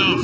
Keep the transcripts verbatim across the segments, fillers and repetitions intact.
veintidós.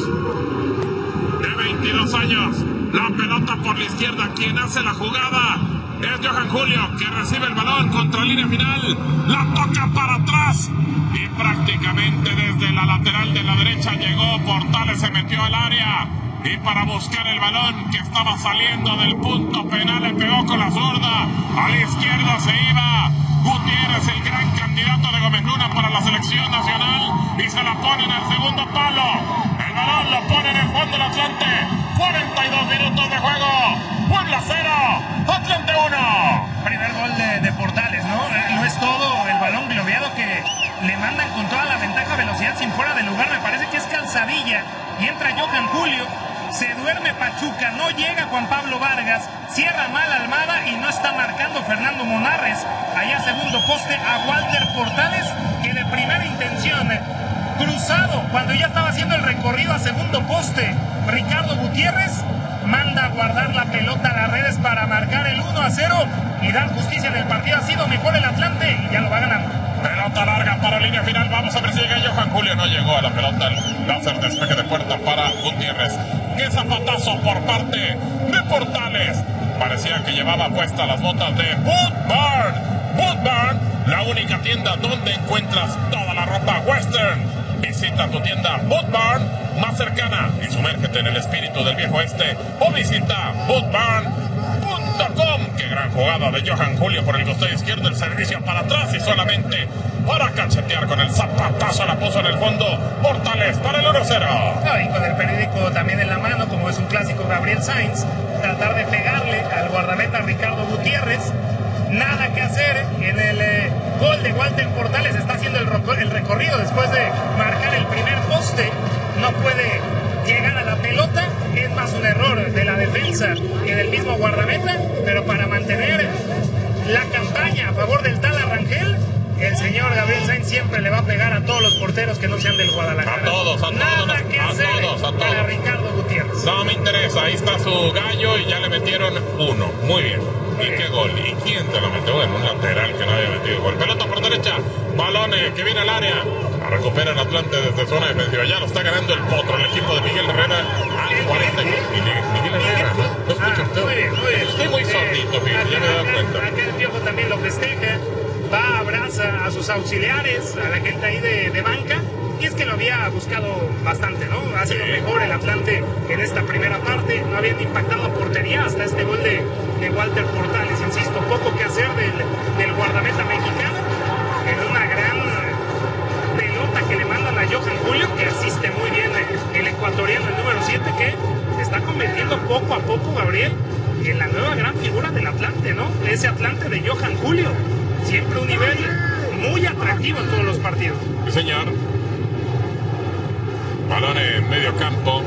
De veintidós años. La pelota por la izquierda. Quien hace la jugada es Johan Julio, que recibe el balón contra línea final. La toca para atrás. Y prácticamente desde la lateral de la derecha llegó. Portales se metió al área. Y para buscar el balón que estaba saliendo del punto penal, le pegó con la zurda. A la izquierda se iba Gutiérrez, el gran candidato de Gómez Luna para la selección nacional. Y se la ponen al segundo palo. El balón lo pone en el fondo del Atlante. cuarenta y dos minutos de juego. Puebla cero, Atlante uno. Primer gol de, de Portales, ¿no? No es todo el balón globieado que le mandan con toda la ventaja, velocidad sin fuera de lugar. Me parece que es Calzadilla. Y entra Johan Julio. Se duerme Pachuca, no llega Juan Pablo Vargas, cierra mal Almada y no está marcando Fernando Monarres. Allá segundo poste a Walter Portales, que de primera intención, cruzado, cuando ya estaba haciendo el recorrido a segundo poste, Ricardo Gutiérrez manda a guardar la pelota a las redes para marcar el uno a cero y dar justicia en el partido. Ha sido mejor el Atlante y ya lo va ganando. Pelota larga para línea final. Vamos a ver si llega Johan Julio. No llegó a la pelota. Va a hacer despeje de puerta para Gutiérrez. ¡Qué zapatazo por parte de Portales! Parecía que llevaba puestas las botas de Boot Barn. Boot Barn, la única tienda donde encuentras toda la ropa western. Visita tu tienda Boot Barn más cercana y sumérgete en el espíritu del viejo oeste. O visita boot barn punto com. ¡Qué gran jugada de Johan Julio por el costado izquierdo! El servicio para atrás y solamente para cachetear con el zapatazo. La puso en el fondo Portales para el uno cero. No, y con el periódico también en la mano, como es un clásico Gabriel Sainz, tratar de pegarle al guardameta Ricardo Gutiérrez. Nada que hacer en el eh, gol de Walter Portales. Está haciendo el, el recorrido después de marcar el primer poste. No puede llegar a la pelota. Es más un error de la defensa que del mismo guardameta. Pero para mantener la campaña a favor del Tala Rangel, el señor Gabriel Sainz siempre le va a pegar a todos los porteros que no sean del Guadalajara. A todos, a todos. Nada a, que a hacer todos, a todos. para Ricardo Gutiérrez. No me interesa. Ahí está su gallo y ya le metieron uno. Muy bien. ¿Y qué gol? ¿Y quién te lo metió? Bueno, un lateral que no había metido gol. Pelota por derecha. Balones que viene al área. La recupera el Atlante desde zona defensiva. Ya lo está ganando el Potro, el equipo de Miguel Herrera. Al cuarenta. Miguel Herrera, ¿no? ¿Lo escucha usted? Muy bien, muy bien. Estoy muy sordito, fíjate, ya me he dado cuenta. Acá el Piojo también lo festeja. Va, abraza a sus auxiliares, a la gente ahí de, de banca. Y es que lo había buscado bastante, ¿no? Ha sido Sí. mejor el Atlante en esta primera parte. No habían impactado la portería hasta este gol de, de Walter Portales. Insisto, poco que hacer del, del guardameta mexicano. En una gran pelota que le mandan a Johan Julio, que asiste muy bien el ecuatoriano, el número siete, que se está convirtiendo poco a poco, Gabriel, en la nueva gran figura del Atlante, ¿no? Ese Atlante de Johan Julio. Siempre un nivel muy atractivo en todos los partidos. Sí, señor. Balón en medio campo.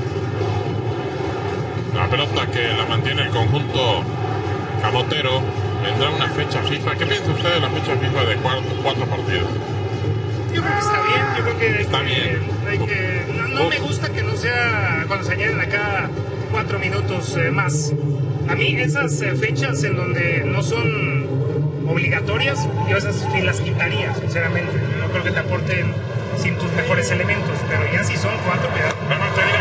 La pelota que la mantiene el conjunto camotero. Vendrá una fecha FIFA. ¿Qué piensa usted de la fecha FIFA de cuatro, cuatro partidos? Yo creo que está bien. Yo creo que hay Está que, bien. hay que no, no me gusta que no sea cuando se añaden acá cuatro minutos eh, más. A mí esas eh, fechas en donde no son obligatorias, yo esas sí las quitaría, sinceramente. No creo que te aporten sin tus mejores elementos, pero ya si son cuatro, ya. Bueno, te digo